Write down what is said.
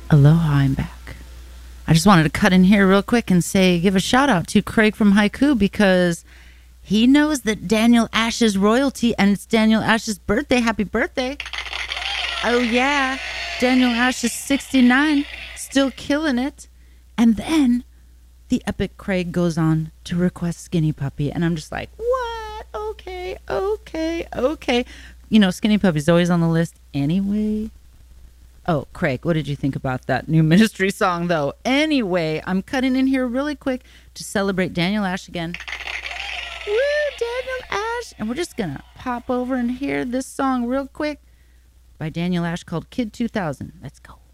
Aloha, I'm back. I just wanted to cut in here real quick and give a shout out to Craig from Haiku because he knows that Daniel Ash is royalty and it's Daniel Ash's birthday. Happy birthday. Oh, yeah. Daniel Ash is 69, still killing it. And then the epic Craig goes on to request Skinny Puppy. And I'm just like, what? Okay. You know, Skinny Puppy's always on the list anyway. Oh, Craig, what did you think about that new Ministry song, though? Anyway, I'm cutting in here really quick to celebrate Daniel Ash again. Woo, Daniel Ash. And we're just going to pop over and hear this song real quick by Daniel Ash called Kid 2000. Let's go.